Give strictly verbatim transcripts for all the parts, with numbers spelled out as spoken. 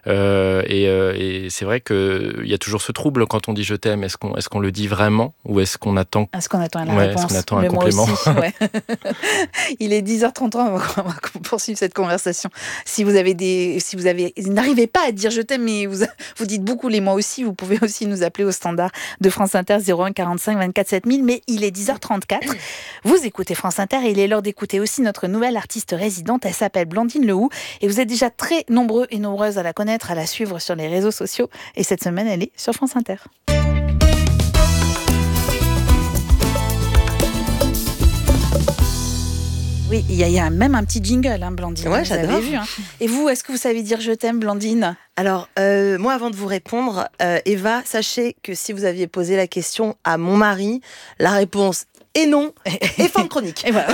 Euh, et, euh, et c'est vrai qu'il y a toujours ce trouble quand on dit je t'aime. Est-ce qu'on, est-ce qu'on le dit vraiment ou est-ce qu'on attend, est-ce qu'on attend la ouais, réponse? est-ce qu'on attend un Mais complément? moi aussi, ouais. Il est dix heures trente-trois, on va poursuivre cette conversation. Si vous avez des, si vous avez, n'arrivez pas à dire je t'aime, mais vous, vous dites beaucoup les moi aussi, vous pouvez aussi nous appeler au standard de France Inter zéro un quarante-cinq vingt-quatre sept mille. Mais il est dix heures trente-quatre. Vous écoutez France Inter et il est l'heure d'écouter aussi notre nouvelle artiste résidente. Elle s'appelle Blandine Lehoux et vous êtes déjà très nombreux et nombreuses à la connaître, à la suivre sur les réseaux sociaux. Et cette semaine, elle est sur France Inter. Oui, il y, y a même un petit jingle, hein, Blandine. Ouais, vous j'adore. avez vu, hein. Et vous, est-ce que vous savez dire je t'aime, Blandine? Alors, euh, moi, avant de vous répondre, euh, Eva, sachez que si vous aviez posé la question à mon mari, la réponse est non, et fin de chronique. Et voilà.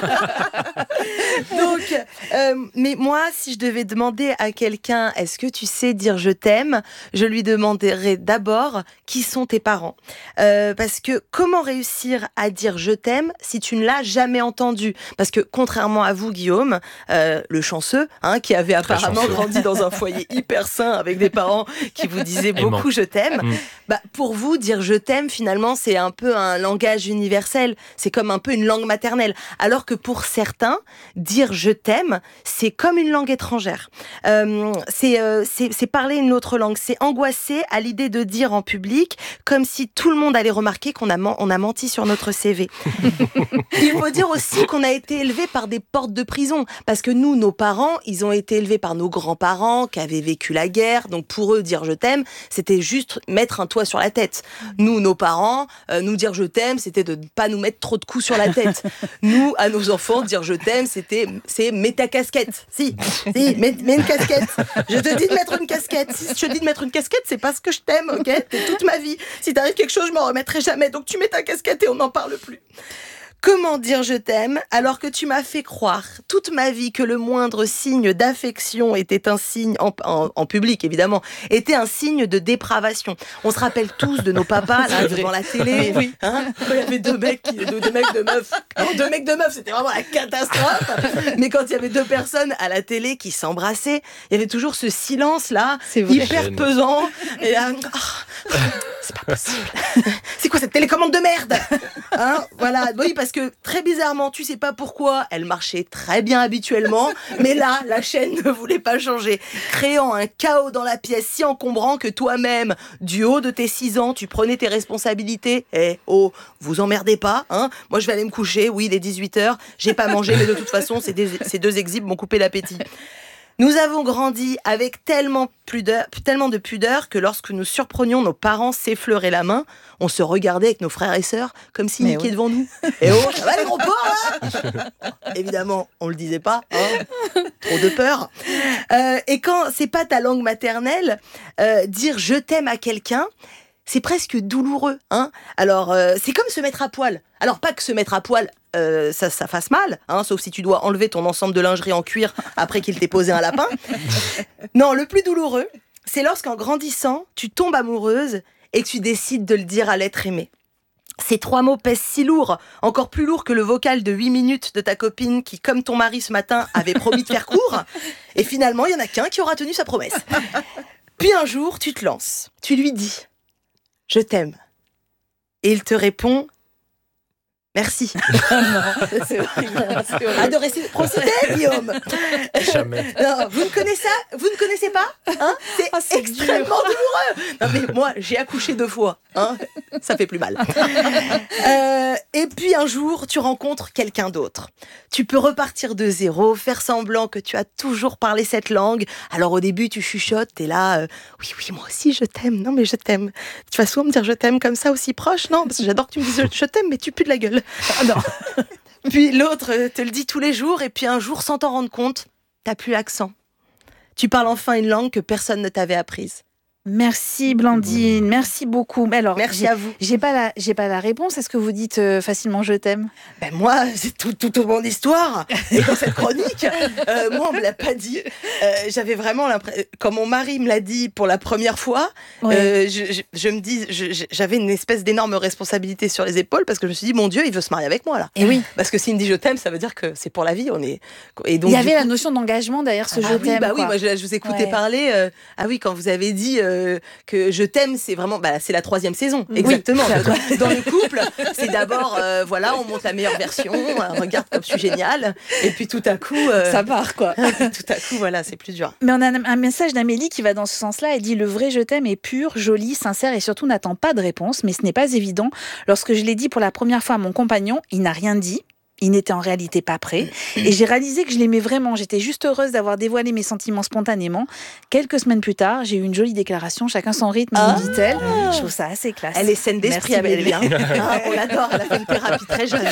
Donc, euh, mais moi, si je devais demander à quelqu'un, est-ce que tu sais dire je t'aime, je lui demanderais d'abord qui sont tes parents. Euh, parce que comment réussir à dire je t'aime si tu ne l'as jamais entendu? Parce que contrairement à vous, Guillaume, euh, le chanceux, hein, qui avait apparemment chanceux. grandi dans un foyer hyper sain avec des parents qui vous disaient Aimant. beaucoup je t'aime, Mm. bah, pour vous, dire je t'aime, finalement, c'est un peu un langage universel. C'est comme un peu une langue maternelle. Alors que pour certains, dire je t'aime, c'est comme une langue étrangère. Euh, c'est, euh, c'est, c'est parler une autre langue. C'est angoissé à l'idée de dire en public, comme si tout le monde allait remarquer qu'on a, man- on a menti sur notre C V. Il faut dire aussi qu'on a été élevé par des portes de prison. Parce que nous, nos parents, ils ont été élevés par nos grands-parents qui avaient vécu la guerre. Donc pour eux, dire je t'aime, c'était juste mettre un toit sur la tête. Nous, nos parents, euh, nous dire je t'aime, c'était de ne pas nous mettre trop de coups sur la tête. Nous, à nos enfants, dire je t'aime, c'était, c'est mets ta casquette. Si, si, mets, mets une casquette. Je te dis de mettre une casquette. Si je te dis de mettre une casquette, c'est parce que je t'aime, ok? C'est toute ma vie. Si t'arrive quelque chose, je m'en remettrai jamais. Donc tu mets ta casquette et on n'en parle plus. Comment dire je t'aime alors que tu m'as fait croire toute ma vie que le moindre signe d'affection était un signe, en, en, en public évidemment, était un signe de dépravation. On se rappelle tous de nos papas là devant la télé, oui, hein, quand il y avait deux mecs, qui, deux, deux mecs de meufs. Non, deux mecs de meufs, c'était vraiment la catastrophe. Mais quand il y avait deux personnes à la télé qui s'embrassaient, il y avait toujours ce silence là, hyper Gêne. pesant. Et là, oh, c'est pas possible. C'est quoi cette télécommande de merde, hein? Voilà, oui, parce que très bizarrement, tu sais pas pourquoi, elle marchait très bien habituellement, mais là, la chaîne ne voulait pas changer, créant un chaos dans la pièce si encombrant que toi-même, du haut de tes six ans, tu prenais tes responsabilités. Eh, oh, vous emmerdez pas, hein? Moi, je vais aller me coucher, oui, il est dix-huit heures, j'ai pas mangé, mais de toute façon, ces deux, ces deux exhibes m'ont coupé l'appétit. Nous avons grandi avec tellement, pudeur, tellement de pudeur que lorsque nous surprenions nos parents s'effleurer la main, on se regardait avec nos frères et sœurs comme s'ils niquaient oui. devant nous. Et oh, ça va les gros porcs là? Évidemment, on le disait pas, hein, trop de peur. Euh, et quand c'est pas ta langue maternelle, euh, dire je t'aime à quelqu'un, c'est presque douloureux, hein. Alors, euh, c'est comme se mettre à poil. Alors, pas que se mettre à poil, euh, ça, ça fasse mal, hein, sauf si tu dois enlever ton ensemble de lingerie en cuir après qu'il t'ait posé un lapin. Non, le plus douloureux, c'est lorsqu'en grandissant, tu tombes amoureuse et que tu décides de le dire à l'être aimé. Ces trois mots pèsent si lourd, encore plus lourd que le vocal de huit minutes de ta copine qui, comme ton mari ce matin, avait promis de faire court. Et finalement, il y en a qu'un qui aura tenu sa promesse. Puis un jour, tu te lances. Tu lui dis « Je t'aime ». Et il te répond « Merci ». Non, c'est horrible. C'est horrible. Ah, de réciprocité, Guillaume. Jamais. Non, vous ne connaissez, vous ne connaissez pas, hein? C'est, oh, c'est extrêmement dur. douloureux. Non mais moi, j'ai accouché deux fois, hein? Ça fait plus mal. Euh, et puis un jour, tu rencontres quelqu'un d'autre. Tu peux repartir de zéro, faire semblant que tu as toujours parlé cette langue. Alors au début, tu chuchotes, t'es là, euh, oui, oui, moi aussi je t'aime. Non mais je t'aime. Tu vas souvent me dire je t'aime comme ça aussi proche, non? Parce que j'adore que tu me dises je t'aime, mais tu pues de la gueule. Ah non. Puis l'autre te le dit tous les jours, et puis un jour, sans t'en rendre compte, t'as plus l'accent. Tu parles enfin une langue que personne ne t'avait apprise. Merci Blandine, merci beaucoup. Mais alors, Merci j'ai, à vous. J'ai pas la, j'ai pas la réponse. Est-ce que vous dites euh, facilement je t'aime? Ben moi, c'est tout, tout au mon histoire. Et dans cette chronique, euh, moi, on me l'a pas dit. Euh, j'avais vraiment l'impression, quand mon mari me l'a dit pour la première fois, Ouais. euh, je, je, je me dis, je, j'avais une espèce d'énorme responsabilité sur les épaules parce que je me suis dit, mon Dieu, il veut se marier avec moi là. Et oui. Parce que s'il me dit je t'aime, ça veut dire que c'est pour la vie. On est. Et donc, Il y avait du la coup- notion d'engagement derrière ce Ah je oui, t'aime. bah oui, quoi. moi je, je vous écoutais Ouais. parler. euh, ah oui, quand vous avez dit euh, que je t'aime, c'est vraiment, bah c'est la troisième saison, Oui. exactement. Dans, dans le couple, c'est d'abord, euh, voilà, on monte la meilleure version, euh, regarde comme je suis géniale, et puis tout à coup, euh, Ça part quoi. tout à coup, voilà, c'est plus dur. Mais on a un un message d'Amélie qui va dans ce sens-là. Elle dit le vrai je t'aime est pur, joli, sincère et surtout n'attend pas de réponse. Mais ce n'est pas évident. Lorsque je l'ai dit pour la première fois à mon compagnon, il n'a rien dit. Il n'était en réalité pas prêt. Et j'ai réalisé que je l'aimais vraiment. J'étais juste heureuse d'avoir dévoilé mes sentiments spontanément. Quelques semaines plus tard, j'ai eu une jolie déclaration. Chacun son rythme, Ah. nous dit-elle. Je trouve ça assez classe. Elle est saine d'esprit, Merci, Amélie. Hein. Amélie. Ah, on l'adore, elle a fait une thérapie très jeune.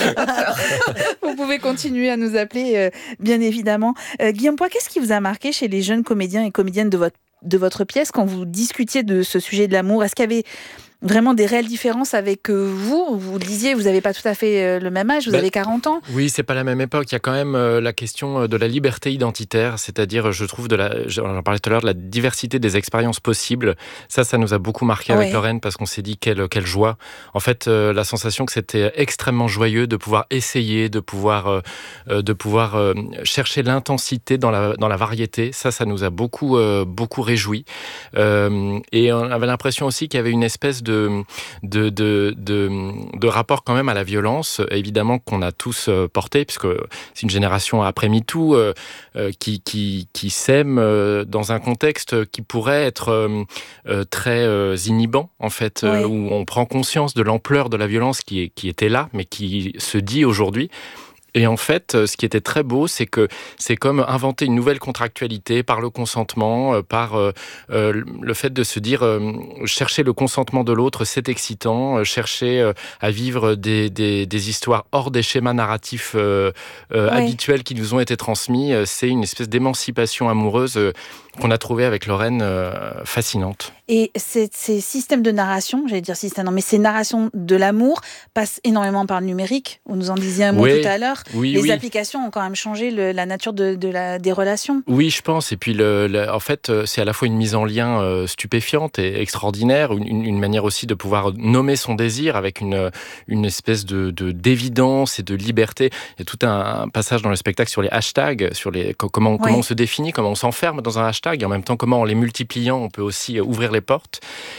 Vous pouvez continuer à nous appeler, euh, bien évidemment. Euh, Guillaume Poix, qu'est-ce qui vous a marqué chez les jeunes comédiens et comédiennes de votre, de votre pièce quand vous discutiez de ce sujet de l'amour? Est-ce qu'il y avait vraiment des réelles différences avec euh, vous? Vous le disiez, vous n'avez pas tout à fait euh, le même âge, vous Ben, avez quarante ans. Oui, c'est pas la même époque. Il y a quand même euh, la question de la liberté identitaire, c'est-à-dire, je trouve, de la, j'en parlais tout à l'heure, de la diversité des expériences possibles. Ça, ça nous a beaucoup marqué avec Ouais. Lorraine parce qu'on s'est dit quelle, quelle joie. En fait, euh, la sensation que c'était extrêmement joyeux de pouvoir essayer, de pouvoir, euh, de pouvoir euh, chercher l'intensité dans la, dans la variété. Ça, ça nous a beaucoup, euh, beaucoup réjouis. Euh, et on avait l'impression aussi qu'il y avait une espèce de De, de, de, de, de rapport quand même à la violence, évidemment qu'on a tous porté, puisque c'est une génération après MeToo euh, euh, qui, qui, qui s'aime euh, dans un contexte qui pourrait être euh, euh, très euh, inhibant, en fait, Ouais. euh, où on prend conscience de l'ampleur de la violence qui, est, qui était là, mais qui se dit aujourd'hui. Et en fait, ce qui était très beau, c'est que c'est comme inventer une nouvelle contractualité par le consentement, euh, par euh, euh, le fait de se dire euh, chercher le consentement de l'autre, c'est excitant, euh, chercher euh, à vivre des, des, des histoires hors des schémas narratifs euh, euh, Ouais. habituels qui nous ont été transmis, euh, c'est une espèce d'émancipation amoureuse euh, qu'on a trouvée avec Lorraine euh, fascinante. Et ces, ces systèmes de narration, j'allais dire système, non, mais ces narrations de l'amour passent énormément par le numérique. Vous nous en disiez un mot Oui. tout à l'heure. Oui, Les oui. applications ont quand même changé le- la nature de, de la, des relations. Oui, je pense. Et puis, le, le- en fait, euh, c'est à la fois une mise en lien euh, stupéfiante et extraordinaire, une, une- une manière aussi de pouvoir nommer son désir avec une, une espèce de, de- d'évidence et de liberté. Il y a tout un, un passage dans le spectacle sur les hashtags, sur les, co- comment, comment Ouais. on se définit, comment on s'enferme dans un hashtag, et en même temps, comment en les multipliant, on peut aussi euh, ouvrir les portes.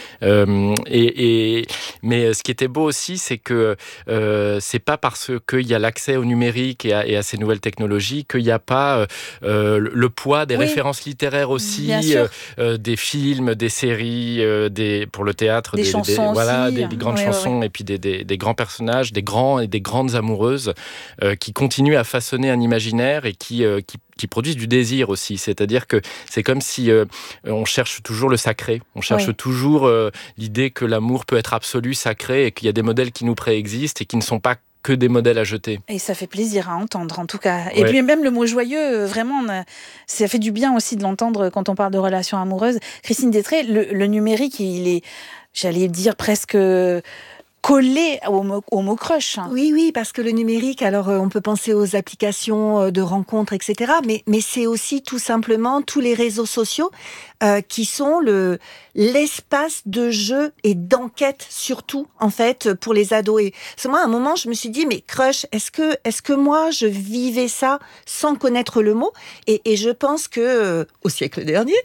Euh, et, et, mais ce qui était beau aussi, c'est que euh, c'est pas parce qu'il y a l'accès au numérique et à, et à ces nouvelles technologies qu'il n'y a pas euh, le, le poids des Oui. références littéraires Bien aussi, sûr. euh, euh, des films, des séries, euh, des, pour le théâtre, Des chansons voilà, aussi. des, des grandes Ouais, chansons et puis des, des, des grands personnages, des grands et des grandes amoureuses euh, qui continuent à façonner un imaginaire et qui, euh, qui qui produisent du désir aussi, c'est-à-dire que c'est comme si euh, on cherche toujours le sacré, on cherche Ouais. toujours euh, l'idée que l'amour peut être absolu, sacré, et qu'il y a des modèles qui nous préexistent et qui ne sont pas que des modèles à jeter. Et ça fait plaisir à entendre, en tout cas. Et Ouais. puis même le mot joyeux, euh, vraiment, on a- ça fait du bien aussi de l'entendre quand on parle de relations amoureuses. Christine Détré, le, le numérique, il est, j'allais dire, presque collé au mot, au mot crush. Oui, oui, parce que le numérique, alors euh, on peut penser aux applications euh, de rencontres, et cetera. Mais, mais c'est aussi tout simplement tous les réseaux sociaux euh, qui sont le l'espace de jeu et d'enquête surtout en fait pour les ados. Et c'est moi à un moment je me suis dit mais crush, est-ce que est-ce que moi je vivais ça sans connaître le mot et, et je pense que euh, au siècle dernier.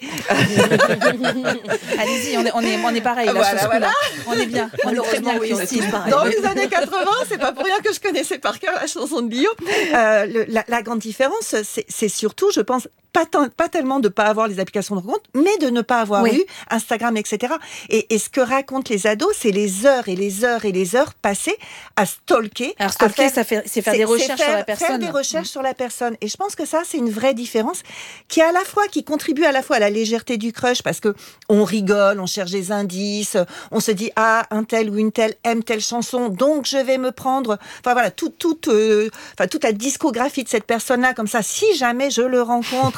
Allez-y, on est, on est, on est pareil là, Voilà, sur ce voilà. coup-là. On est bien, on est très bien, Malheureusement, oui, on est Christine. tous pareils. Dans les années quatre-vingts, c'est pas pour rien que je connaissais par cœur la chanson de Guillaume. Euh, le- la, la grande différence, c'est, c'est surtout, je pense, pas, tant- pas tellement de ne pas avoir les applications de rencontre, mais de ne pas avoir Oui. eu Instagram, et cetera. Et, et ce que racontent les ados, c'est les heures et les heures et les heures passées à stalker. Alors à stalker, faire- ça fait, c'est faire c'est- des c'est recherches sur faire- la personne. Faire des recherches sur la personne. Et je pense que ça, c'est une vraie différence qui, à la fois, qui contribue à la fois à la légèreté du crush, parce que on rigole, on cherche des indices, on se dit, ah, un tel ou une telle aime telle chanson, donc je vais me prendre, enfin voilà, tout, tout, euh, enfin, toute la discographie de cette personne-là, comme ça, si jamais je le rencontre,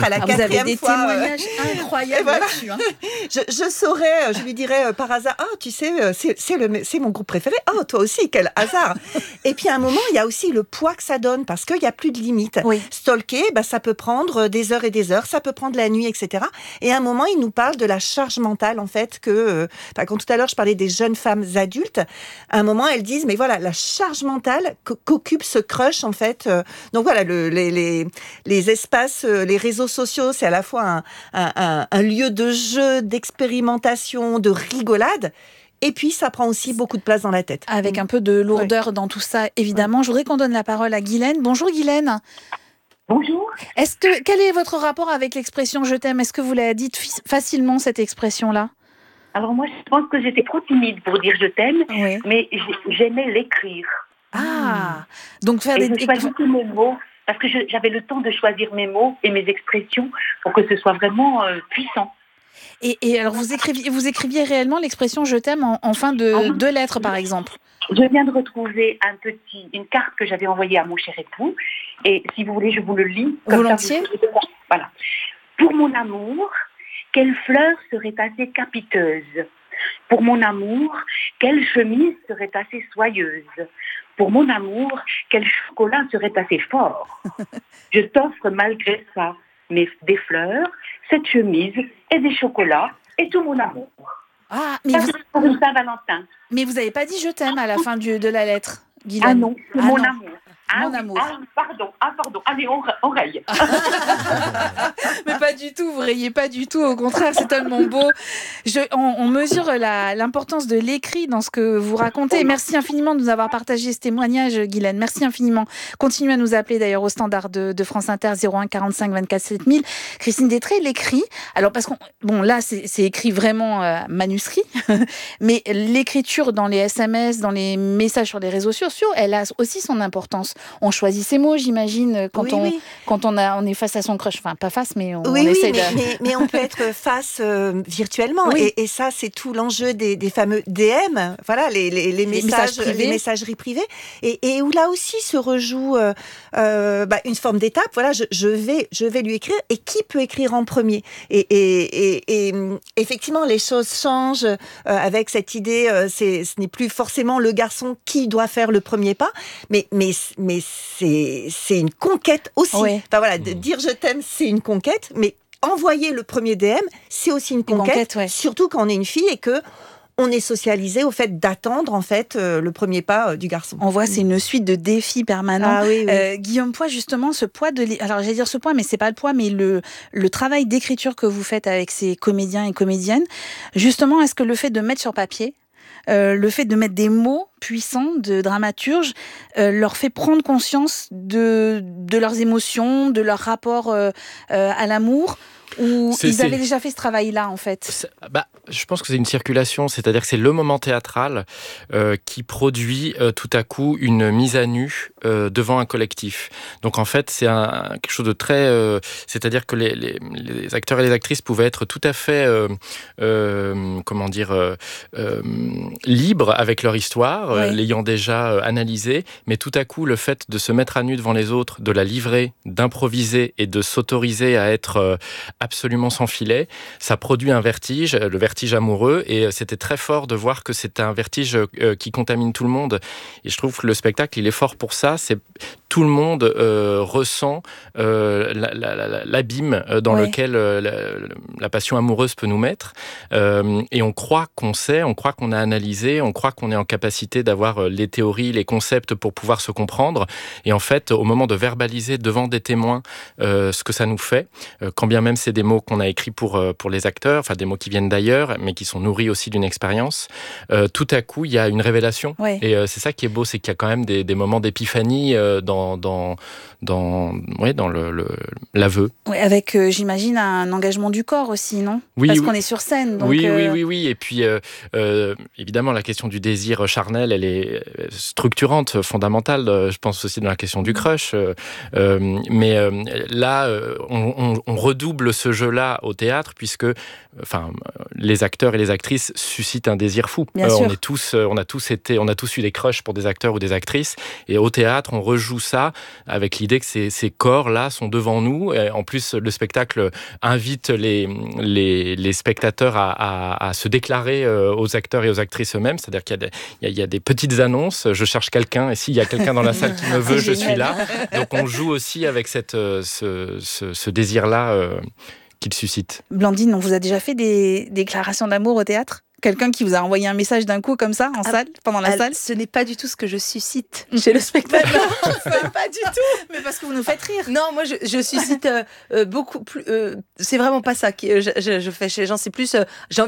à la Ah, vous quatrième avez des fois. témoignages euh, incroyables voilà. là-dessus. Hein. Je, je saurais, je lui dirais euh, par hasard, ah, tu sais, euh, c'est, c'est, le, c'est mon groupe préféré. Oh, toi aussi, quel hasard. Et puis à un moment, il y a aussi le poids que ça donne, parce qu'il n'y a plus de limite. Oui. Stalker, bah, ça peut prendre des heures et des heures, ça peut prendre la nuit, et cetera. Et à un moment, il nous parle de la charge mentale, en fait, que, euh, enfin, quand tout à l'heure, je parlais des jeunes femmes adultes, à un moment, elles disent, mais voilà, la charge mentale qu'occupe ce crush, en fait. Euh, donc voilà, le, les, les, les espaces, euh, les réseaux sociaux, c'est à la fois un, un, un, un lieu de jeu, d'expérimentation, de rigolade. Et puis, ça prend aussi beaucoup de place dans la tête. Avec un peu de lourdeur oui. dans tout ça, évidemment. Oui. Je voudrais qu'on donne la parole à Guylaine. Bonjour Guylaine. Bonjour. Est-ce que, quel est votre rapport avec l'expression « je t'aime » ? Est-ce que vous l'avez dites facilement, cette expression-là ? Alors moi, je pense que j'étais trop timide pour dire « je t'aime oui. », mais j'aimais l'écrire. Ah, donc faire et des... je choisissais mes mots, parce que je, j'avais le temps de choisir mes mots et mes expressions pour que ce soit vraiment euh, puissant. Et, et alors, vous écriviez, vous écriviez réellement l'expression « je t'aime » en, en fin de ah, deux lettres, par exemple ? Je viens de retrouver un petit, une carte que j'avais envoyée à mon cher époux. Et si vous voulez, je vous le lis. Volontiers. Ça, vous... Voilà. Pour mon amour, quelle fleur serait assez capiteuse ? Pour mon amour, quelle chemise serait assez soyeuse ? Pour mon amour, quel chocolat serait assez fort ? Je t'offre malgré ça mais des fleurs, cette chemise et des chocolats et tout mon amour. Ah, mais ça, vous... c'est pour une Saint-Valentin. Mais vous n'avez pas dit « je t'aime » à la fin du, de la lettre, Guylaine. Ah non, c'est ah mon non. amour. Ah, mon amour. Ah, pardon, ah, pardon. Allez, on, on raye. Mais pas du tout, vous rayez pas du tout. Au contraire, c'est tellement beau. Je, on, on mesure la, l'importance de l'écrit dans ce que vous racontez. Merci infiniment de nous avoir partagé ce témoignage, Guylaine. Merci infiniment. Continuez à nous appeler d'ailleurs au standard de, de France Inter zéro un quarante-cinq vingt-quatre sept mille. Christine Détré, l'écrit. Alors parce qu'on, bon là, c'est, c'est écrit vraiment euh, manuscrit, mais l'écriture dans les S M S, dans les messages sur les réseaux sociaux, elle a aussi son importance. On choisit ses mots, j'imagine, quand, oui, on, oui. quand on, a, on est face à son crush. Enfin, pas face, mais on, oui, on oui, essaie mais, de... mais, mais on peut être face euh, virtuellement. Oui. Et, et ça, c'est tout l'enjeu des, des fameux D M, voilà, les, les, les, les, messages, messages les messageries privées. Et, et où là aussi se rejoue euh, euh, bah, une forme d'étape. Voilà, je, je, vais, je vais lui écrire. Et qui peut écrire en premier ? Et, et, et, et effectivement, les choses changent euh, avec cette idée. Euh, c'est, ce n'est plus forcément le garçon qui doit faire le premier pas, mais, mais, mais c'est, c'est une conquête aussi. Oui. Enfin, voilà, de dire je t'aime, c'est une conquête, mais envoyer le premier D M, c'est aussi une conquête, une conquête ouais. Surtout quand on est une fille et que on est socialisé au fait d'attendre en fait euh, le premier pas euh, du garçon. On voit, c'est une suite de défis permanents. Ah, oui, oui. Euh, Guillaume Poix, justement, ce poids de, alors j'allais dire ce poids, mais c'est pas le poids, mais le le travail d'écriture que vous faites avec ces comédiens et comédiennes. Justement, est-ce que le fait de mettre sur papier, Euh, le fait de mettre des mots puissants de dramaturge euh, leur fait prendre conscience de, de leurs émotions, de leur rapport euh, euh, à l'amour, ou c'est, ils c'est... avaient déjà fait ce travail-là, en fait c'est, bah, je pense que c'est une circulation, c'est-à-dire que c'est le moment théâtral euh, qui produit euh, tout à coup une mise à nu euh, devant un collectif. Donc en fait, c'est un, quelque chose de très... Euh, c'est-à-dire que les, les, les acteurs et les actrices pouvaient être tout à fait, euh, euh, comment dire, euh, euh, libres avec leur histoire, oui. euh, l'ayant déjà euh, analysée, mais tout à coup, le fait de se mettre à nu devant les autres, de la livrer, d'improviser et de s'autoriser à être euh, absolument sans filet, ça produit un vertige, le vertige amoureux, et c'était très fort de voir que c'est un vertige euh, qui contamine tout le monde. Et je trouve que le spectacle, il est fort pour ça, c'est tout le monde euh, ressent euh, la, la, la, l'abîme dans ouais. lequel euh, la, la passion amoureuse peut nous mettre, euh, et on croit qu'on sait, on croit qu'on a analysé, on croit qu'on est en capacité d'avoir les théories, les concepts pour pouvoir se comprendre, et en fait, au moment de verbaliser devant des témoins euh, ce que ça nous fait, euh, quand bien même c'est des mots qu'on a écrits pour, euh, pour les acteurs, enfin des mots qui viennent d'ailleurs, mais qui sont nourris aussi d'une expérience, euh, tout à coup, il y a une révélation, ouais. et euh, c'est ça qui est beau, c'est qu'il y a quand même des, des moments d'épiphanie euh, dans dans dans ouais, dans le, le l'aveu. Oui, avec euh, j'imagine un engagement du corps aussi, non ? Oui, parce oui. qu'on est sur scène. Donc, oui, euh... oui, oui, oui. Et puis euh, euh, évidemment la question du désir charnel, elle est structurante, fondamentale. Je pense aussi dans la question du crush. Euh, euh, mais euh, là, on, on, on redouble ce jeu-là au théâtre puisque, enfin, les acteurs et les actrices suscitent un désir fou. Bien euh, sûr. On est tous, on a tous été, on a tous eu des crushs pour des acteurs ou des actrices. Et au théâtre, on rejoue ça avec l'idée que ces, ces corps-là sont devant nous. Et en plus, le spectacle invite les, les, les spectateurs à, à, à se déclarer aux acteurs et aux actrices eux-mêmes. C'est-à-dire qu'il y a, des, il y a, il y a des petites annonces. Je cherche quelqu'un et s'il y a quelqu'un dans la salle qui me veut, je suis là. Donc on joue aussi avec cette, ce, ce, ce désir-là euh, qu'il suscite. Blandine, on vous a déjà fait des déclarations d'amour au théâtre ? Quelqu'un qui vous a envoyé un message d'un coup comme ça, en ah, salle, pendant la elle, salle ? Ce n'est pas du tout ce que je suscite chez le spectateur. Pas du tout. Mais parce que vous nous faites rire. Non, moi, je, je suscite euh, euh, beaucoup plus... Euh, c'est vraiment pas ça que je, je, je fais chez les gens. C'est plus... Euh, j'ai envie